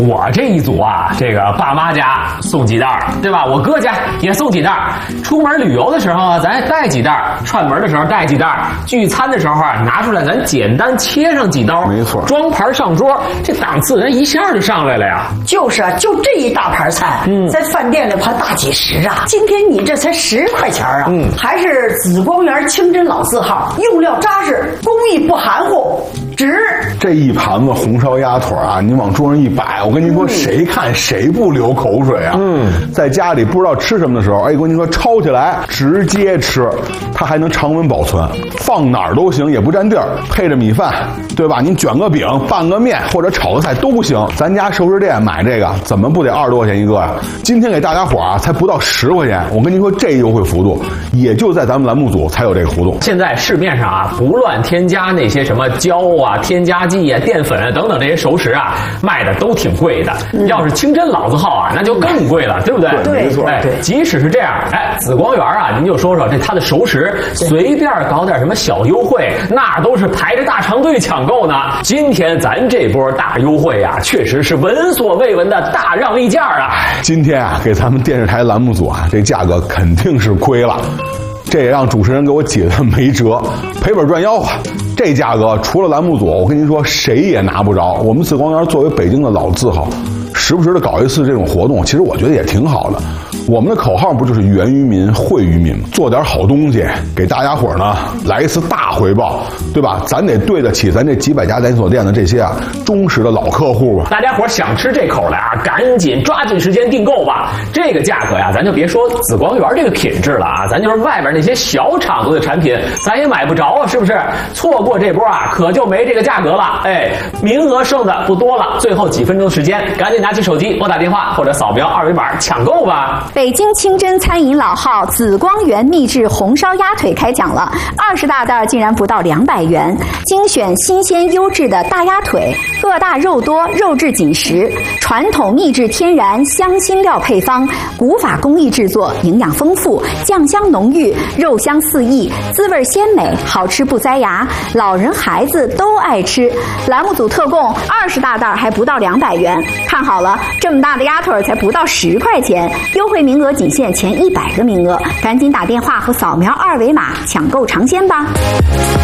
我这一组啊，这个爸妈家送几袋，对吧？我哥家也送几袋。出门旅游的时候啊，咱带几袋；串门的时候带几袋；聚餐的时候啊，拿出来咱简单切上几刀， 没错， 装盘上桌，这档次人一下就上来了呀。 就是啊，就这一大盘菜，在饭店里怕大几十啊。今天你这才10块钱啊，还是紫光园清真老字号，用料扎实，工艺不含糊。值这一盘子红烧鸭腿啊，你往桌上一摆，我跟您说，谁看谁不流口水啊？在家里不知道吃什么的时候，哎，我跟您说，抄起来直接吃，它还能常温保存，放哪儿都行，也不占地儿。配着米饭，对吧？您卷个饼、拌个面或者炒个菜都不行。咱家熟食店买这个，怎么不得20多块钱一个呀？今天给大家伙啊，才不到10块钱。我跟您说，这优惠幅度也就在咱们栏目组才有这个活动。 现在市面上啊，不乱添加那些什么胶啊、添加剂啊、淀粉啊等等这些熟食啊，卖的都挺贵的。要是清真老字号啊，那就更贵了，对不对？ 对，没错。 哎，即使是这样，哎，紫光园啊，您就说说这它的熟食，随便搞点什么小优惠，那都是排着大长队抢购呢。今天咱这波大优惠啊，确实是闻所未闻的大让利价啊！ 今天啊，给咱们电视台栏目组啊，这价格肯定是亏了。这也让主持人给我解的没辙，赔本赚吆喝。这价格除了栏目组，我跟您说，谁也拿不着。我们紫光园作为北京的老字号，时不时的搞一次这种活动，其实我觉得也挺好的。我们的口号不就是源于民、惠于民吗？做点好东西，给大家伙呢来一次大回报，对吧？咱得对得起咱这几百家连锁店的这些啊忠实的老客户吧。 大家伙想吃这口的啊，赶紧抓紧时间订购吧。这个价格呀，咱就别说紫光园这个品质了啊，咱就是外边那些小厂子的产品，咱也买不着啊，是不是？错过这波啊，可就没这个价格了。哎，名额剩的不多了，最后几分钟时间，赶紧拿起手机拨打电话或者扫描2维码抢购吧。 北京清真餐饮老号紫光园秘制红烧鸭腿开讲了，20大袋竟然不到200元，精选新鲜优质的大鸭腿，个大肉多，肉质紧实，传统秘制天然香辛料配方，古法工艺制作，营养丰富，酱香浓郁，肉香四溢，滋味鲜美，好吃不塞牙，老人孩子都爱吃。栏目组特供20大袋还不到200元，看好了，这么大的鸭腿才不到10块钱，优惠名额仅限前100个名额，赶紧打电话和扫描2维码抢购尝鲜吧。